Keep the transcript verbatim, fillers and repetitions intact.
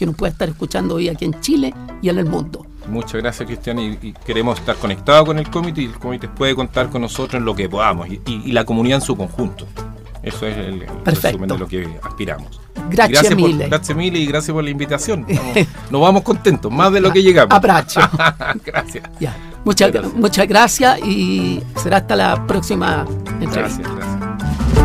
que nos pueda estar escuchando hoy aquí en Chile y en el mundo. Muchas gracias, Cristian, y, y queremos estar conectados con el comité, y el comité puede contar con nosotros en lo que podamos, y, y, y la comunidad en su conjunto. Eso es el, el resumen de lo que aspiramos. Gracias, gracias mille. Por, gracias mille y gracias por la invitación. Vamos, nos vamos contentos, más de lo que llegamos. Abrazo. Gracias. Ya. Muchas, muchas gracias y será hasta la próxima entrevista. Gracias, gracias.